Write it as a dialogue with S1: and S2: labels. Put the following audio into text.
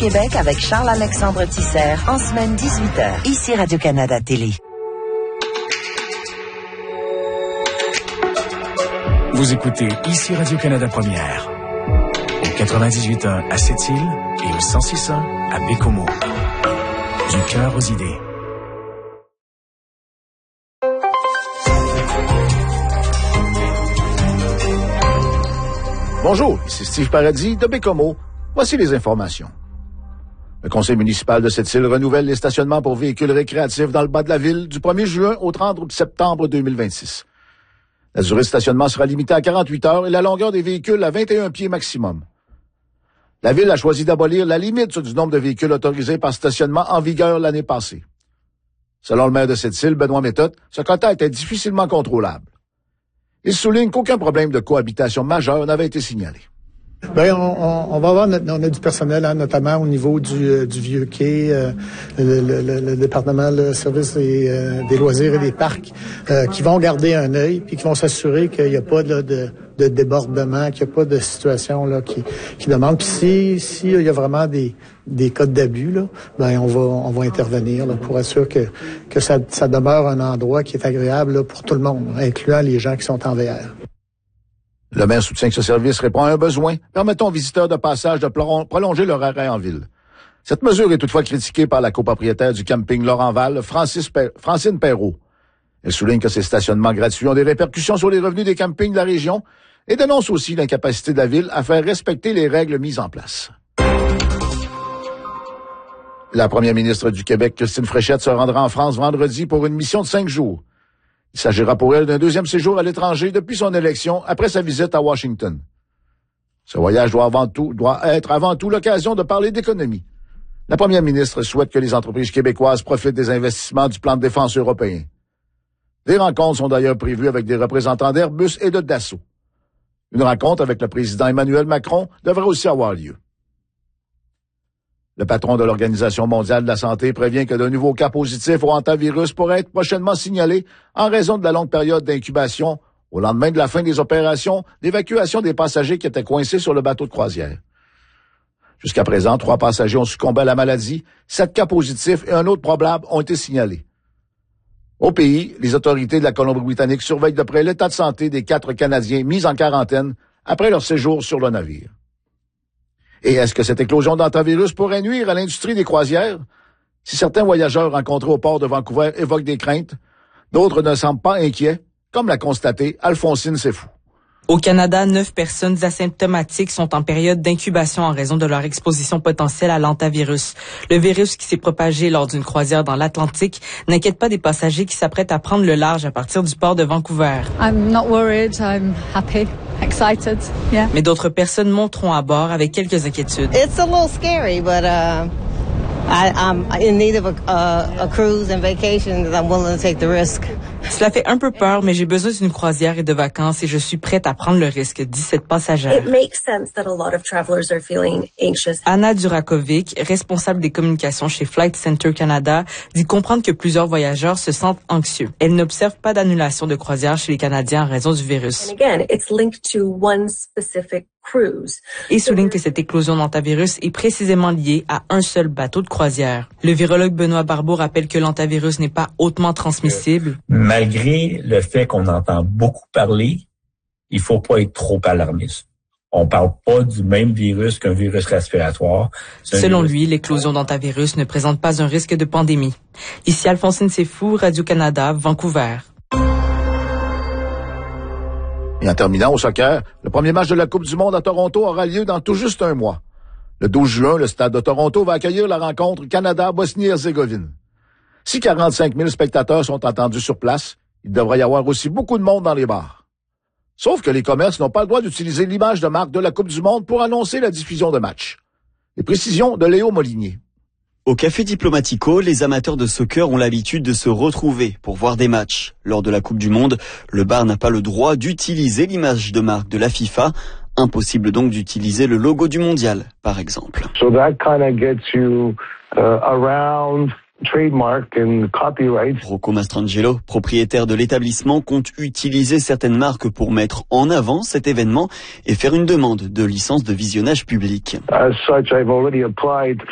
S1: Québec avec Charles-Alexandre Tisser en semaine 18h. Ici Radio-Canada Télé.
S2: Vous écoutez ici Radio-Canada Première. Au 98.1 à Sept-Îles et au 106.1 à Bécomo. Du cœur aux idées.
S3: Bonjour, ici Steve Paradis de Bécomo. Voici les informations. Le conseil municipal de Sept-Îles renouvelle les stationnements pour véhicules récréatifs dans le bas de la ville du 1er juin au 30 septembre 2026. La durée de stationnement sera limitée à 48 heures et la longueur des véhicules à 21 pieds maximum. La ville a choisi d'abolir la limite du nombre de véhicules autorisés par stationnement en vigueur l'année passée. Selon le maire de Sept-Îles, Benoît Méthode, ce quota était difficilement contrôlable. Il souligne qu'aucun problème de cohabitation majeur n'avait été signalé.
S4: Ben, on va avoir on a du personnel, hein, notamment au niveau du vieux quai, le département de service des loisirs et des parcs, qui vont garder un œil puis qui vont s'assurer qu'il n'y a pas de débordement, qu'il n'y a pas de situation là qui demande. Puis si il y a vraiment des cas d'abus là, ben on va intervenir là, pour assurer que ça demeure un endroit qui est agréable là, pour tout le monde, incluant les gens qui sont en VR.
S3: Le maire soutient que ce service répond à un besoin, permettant aux visiteurs de passage de prolonger leur arrêt en ville. Cette mesure est toutefois critiquée par la copropriétaire du camping Laurent-Val, Francine Perrault. Elle souligne que ces stationnements gratuits ont des répercussions sur les revenus des campings de la région et dénonce aussi l'incapacité de la ville à faire respecter les règles mises en place. La première ministre du Québec, Christine Fréchette, se rendra en France vendredi pour une mission de 5 jours. Il s'agira pour elle d'un deuxième séjour à l'étranger depuis son élection après sa visite à Washington. Ce voyage doit être avant tout l'occasion de parler d'économie. La première ministre souhaite que les entreprises québécoises profitent des investissements du plan de défense européen. Des rencontres sont d'ailleurs prévues avec des représentants d'Airbus et de Dassault. Une rencontre avec le président Emmanuel Macron devrait aussi avoir lieu. Le patron de l'Organisation mondiale de la santé prévient que de nouveaux cas positifs au hantavirus pourraient être prochainement signalés en raison de la longue période d'incubation au lendemain de la fin des opérations d'évacuation des passagers qui étaient coincés sur le bateau de croisière. Jusqu'à présent, 3 passagers ont succombé à la maladie, 7 cas positifs et un autre probable ont été signalés. Au pays, les autorités de la Colombie-Britannique surveillent de près l'état de santé des 4 Canadiens mis en quarantaine après leur séjour sur le navire. Et est-ce que cette éclosion d'hantavirus pourrait nuire à l'industrie des croisières? Si certains voyageurs rencontrés au port de Vancouver évoquent des craintes, d'autres ne semblent pas inquiets, comme l'a constaté Alphonsine Sefou.
S5: Au Canada, 9 personnes asymptomatiques sont en période d'incubation en raison de leur exposition potentielle à l'hantavirus. Le virus qui s'est propagé lors d'une croisière dans l'Atlantique n'inquiète pas des passagers qui s'apprêtent à prendre le large à partir du port de Vancouver.
S6: I'm not worried, I'm happy, excited, yeah.
S5: Mais d'autres personnes monteront à bord avec quelques inquiétudes.
S7: It's a little scary, but I'm in need of a cruise and vacation that I'm willing to take the risk.
S5: Cela fait un peu peur, mais j'ai besoin d'une croisière et de vacances et je suis prête à prendre le risque, dit cette passagère.
S8: It makes sense that a lot of travelers are feeling anxious.
S5: Anna Durakovic, responsable des communications chez Flight Center Canada, dit comprendre que plusieurs voyageurs se sentent anxieux. Elle n'observe pas d'annulation de croisière chez les Canadiens en raison du virus.
S8: And again, it's linked to one specific cruise.
S5: Et souligne que cette éclosion d'hantavirus est précisément liée à un seul bateau de croisière. Le virologue Benoît Barbeau rappelle que l'hantavirus n'est pas hautement transmissible.
S9: Malgré le fait qu'on entend beaucoup parler, il faut pas être trop alarmiste. On parle pas du même virus qu'un virus respiratoire.
S5: Selon lui, l'éclosion d'hantavirus ne présente pas un risque de pandémie. Ici Alphonsine Sefou, Radio-Canada, Vancouver.
S3: Et en terminant au soccer, le premier match de la Coupe du monde à Toronto aura lieu dans tout juste un mois. Le 12 juin, le stade de Toronto va accueillir la rencontre Canada-Bosnie-Herzégovine. Si 45 000 spectateurs sont attendus sur place, il devrait y avoir aussi beaucoup de monde dans les bars. Sauf que les commerces n'ont pas le droit d'utiliser l'image de marque de la Coupe du monde pour annoncer la diffusion de matchs. Les précisions de Léo Molinier.
S10: Au Café Diplomatico, les amateurs de soccer ont l'habitude de se retrouver pour voir des matchs. Lors de la Coupe du Monde, le bar n'a pas le droit d'utiliser l'image de marque de la FIFA. Impossible donc d'utiliser le logo du mondial, par exemple.
S11: So that kind of gets you around trademark and copyright.
S10: Rocco Mastrangelo, propriétaire de l'établissement, compte utiliser certaines marques pour mettre en avant cet événement et faire une demande de licence de visionnage public.
S11: As such, I've already applied